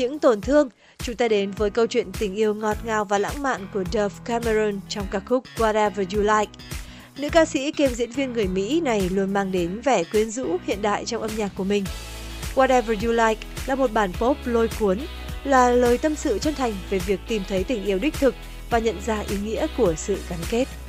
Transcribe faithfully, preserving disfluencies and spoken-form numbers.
những tổn thương, chúng ta đến với câu chuyện tình yêu ngọt ngào và lãng mạn của Dove Cameron trong ca khúc Whatever You Like. Nữ ca sĩ kiêm diễn viên người Mỹ này luôn mang đến vẻ quyến rũ hiện đại trong âm nhạc của mình. Whatever You Like là một bản pop lôi cuốn, là lời tâm sự chân thành về việc tìm thấy tình yêu đích thực và nhận ra ý nghĩa của sự gắn kết.